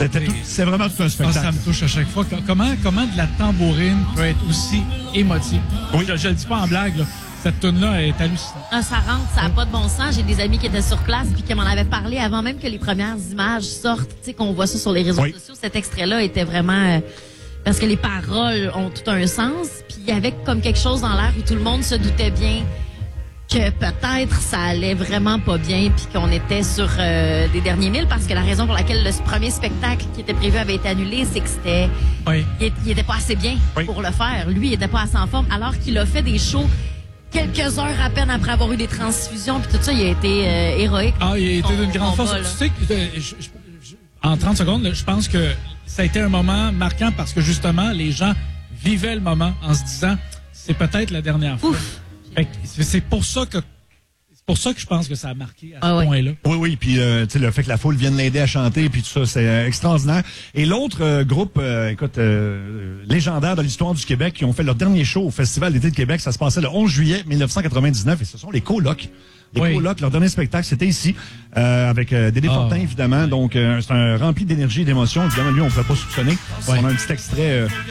C'est vraiment tout un spectacle. Ça me touche à chaque fois. Comment de la tambourine peut être aussi émotive? Oui. Je le dis pas en blague, là. Cette tune-là est hallucinante. Ça rentre, ça n'a pas de bon sens. J'ai des amis qui étaient sur place puis qui m'en avaient parlé avant même que les premières images sortent. Tu sais, qu'on voit ça sur les réseaux sociaux. Cet extrait-là était vraiment... parce que les paroles ont tout un sens. Puis il y avait comme quelque chose dans l'air où tout le monde se doutait bien que peut-être ça allait vraiment pas bien puis qu'on était sur des derniers milles parce que la raison pour laquelle le premier spectacle qui était prévu avait été annulé, c'est que c'était... Oui. Il était pas assez bien pour le faire. Lui, il était pas assez en forme alors qu'il a fait des shows quelques heures à peine après avoir eu des transfusions, puis tout ça, il a été héroïque. Il a été d'une grande force. Tu sais que, en 30 secondes, là, je pense que ça a été un moment marquant parce que justement, les gens vivaient le moment en se disant, c'est peut-être la dernière fois. C'est pour ça que je pense que ça a marqué à ce point-là. Oui, puis le fait que la foule vienne l'aider à chanter, puis tout ça, c'est extraordinaire. Et l'autre groupe, légendaire de l'histoire du Québec, qui ont fait leur dernier show au Festival d'été de Québec, ça se passait le 11 juillet 1999, et ce sont les Colocs. Les Colocs, leur dernier spectacle, c'était ici, avec Dédé Fortin, évidemment. Donc, c'est un rempli d'énergie et d'émotion. Évidemment, lui, on ne pouvait pas soupçonner. On a un petit extrait...